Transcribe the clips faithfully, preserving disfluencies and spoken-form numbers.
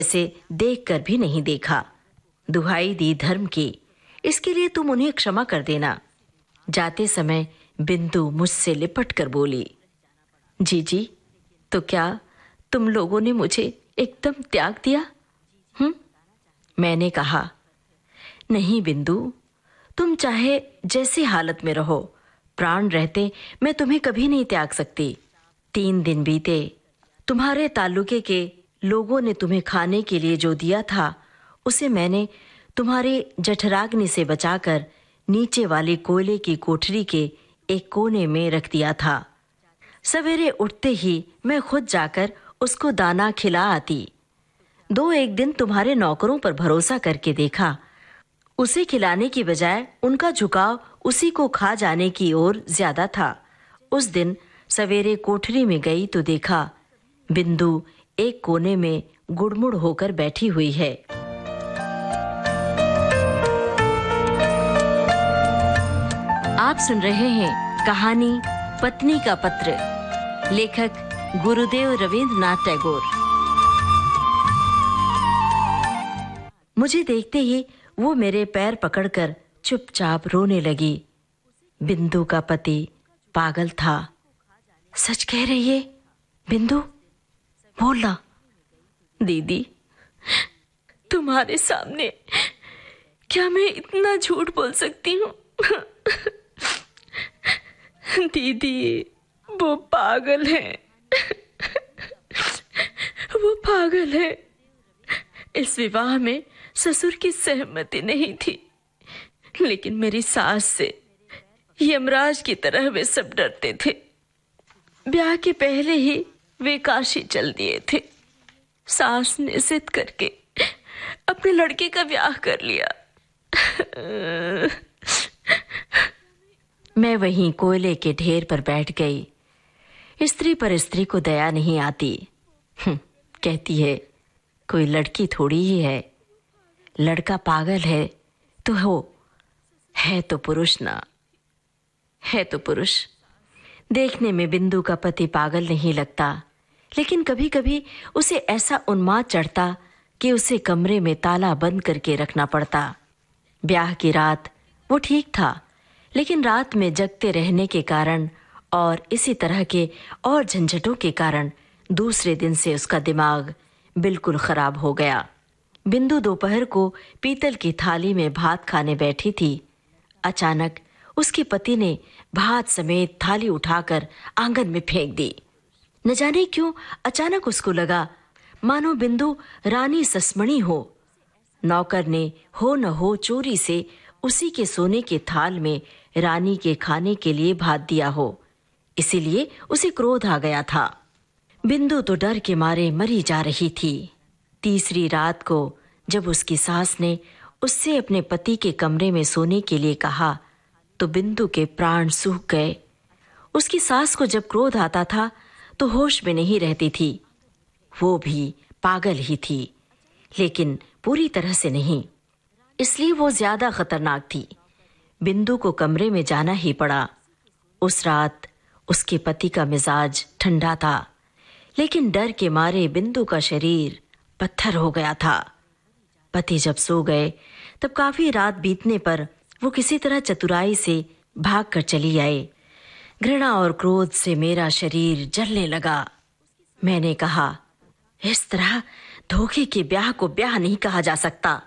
से देखकर भी नहीं देखा। दुहाई दी धर्म की, इसके लिए तुम उन्हें क्षमा कर देना। जाते समय बिंदु मुझसे लिपट कर बोली, जीजी, तो क्या तुम लोगों ने मुझे एकदम त्याग दिया? हम्म? मैंने कहा, नहीं बिंदु, तुम चाहे जैसी हालत में रहो, प्राण रहते मैं तुम्हें कभी नहीं त्याग सकती। तीन दिन बीते, तुम्हारे ताल्लुके के लोगों ने तुम्हें खाने के लिए जो दिया था उसे मैंने तुम्हारे जठराग्नि से बचाकर नीचे वाली कोयले की कोठरी के एक कोने में रख दिया था। सवेरे उठते ही मैं खुद जाकर उसको दाना खिला आती। दो एक दिन तुम्हारे नौकरों पर भरोसा करके देखा, उसे खिलाने की बजाय उनका झुकाव उसी को खा जाने की ओर ज्यादा था। उस दिन सवेरे कोठरी में गई तो देखा बिंदु एक कोने में गुड़मुड़ होकर बैठी हुई है। आप सुन रहे हैं कहानी पत्नी का पत्र, लेखक गुरुदेव रवींद्रनाथ टैगोर। मुझे देखते ही वो मेरे पैर पकड़कर चुपचाप रोने लगी। बिंदु का पति पागल था। सच कह रही है बिंदु? बोलना। दीदी, तुम्हारे सामने क्या मैं इतना झूठ बोल सकती हूँ? दीदी, वो पागल है। वो पागल है। इस विवाह में ससुर की सहमति नहीं थी, लेकिन मेरी सास से यमराज की तरह वे सब डरते थे। ब्याह के पहले ही वे काशी चल दिए थे। सास ने जिद करके अपने लड़के का ब्याह कर लिया। मैं वहीं कोयले के ढेर पर बैठ गई। स्त्री पर स्त्री को दया नहीं आती। कहती है कोई लड़की थोड़ी ही है, लड़का पागल है तो हो, है तो पुरुष ना, है तो पुरुष। देखने में बिंदु का पति पागल नहीं लगता, लेकिन कभी कभी उसे ऐसा उन्माद चढ़ता कि उसे कमरे में ताला बंद करके रखना पड़ता। ब्याह की रात वो ठीक था, लेकिन रात में जगते रहने के कारण और इसी तरह के और झंझटों के कारण दूसरे दिन से उसका दिमाग बिल्कुल खराब हो गया। बिंदु दोपहर को पीतल की थाली में भात खाने बैठी थी। अचानक उसके पति ने भात समेत थाली उठाकर आंगन में फेंक दी। न जाने क्यों अचानक उसको लगा मानो बिंदु रानी ससमणी हो। नौकर ने हो न हो चोरी से उसी के सोने के थाल में रानी के खाने के लिए भात दिया हो, इसीलिए उसे क्रोध आ गया था। बिंदु तो डर के मारे मरी जा रही थी। तीसरी रात को जब उसकी सास ने उससे अपने पति के कमरे में सोने के लिए कहा तो बिंदु के प्राण सूख गए। उसकी सास को जब क्रोध आता था तो होश में नहीं रहती थी। वो भी पागल ही थी, लेकिन पूरी तरह से नहीं, इसलिए वो ज्यादा खतरनाक थी। बिंदु को कमरे में जाना ही पड़ा। उस रात उसके पति का मिजाज ठंडा था, लेकिन डर के मारे बिंदु का शरीर पत्थर हो गया था। पति जब सो गए तब काफी रात बीतने पर वो किसी तरह चतुराई से भागकर चली आए। घृणा और क्रोध से मेरा शरीर जलने लगा। मैंने कहा, इस तरह धोखे के ब्याह को ब्याह नहीं कहा जा सकता।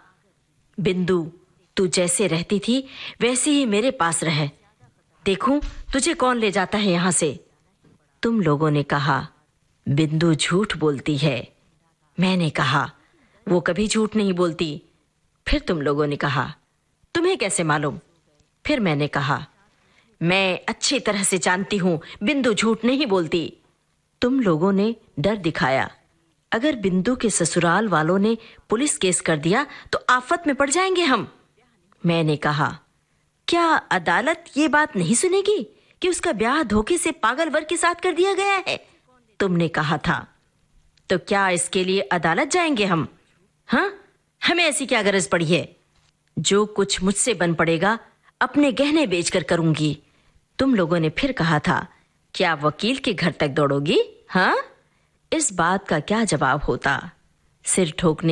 बिंदु, तू जैसे रहती थी वैसे ही मेरे पास रह। देखूं तुझे कौन ले जाता है यहां से। तुम लोगों ने कहा बिंदु झूठ बोलती है। मैंने कहा, वो कभी झूठ नहीं बोलती। फिर तुम लोगों ने कहा, तुम्हें कैसे मालूम? फिर मैंने कहा, मैं अच्छी तरह से जानती हूं बिंदु झूठ नहीं बोलती। तुम लोगों ने डर दिखाया। अगर बिंदु के ससुराल वालों ने पुलिस केस कर दिया तो आफत में पड़ जाएंगे हम। मैंने कहा, क्या अदालत ये बात नहीं सुनेगी कि उसका ब्याह धोखे से पागल वर के साथ कर दिया गया है? तुमने कहा था। तो क्या इसके लिए अदालत जाएंगे हम? हाँ, हमें ऐसी क्या गरज पड़ी है? जो कुछ मुझसे बन पड़ेगा अपने गहने बेचकर करूंगी। तुम लोगों ने फिर कहा था, क्या वकील के घर तक दौड़ोगी? हाँ, इस बात का क्या जवाब होता? सिर ठोकने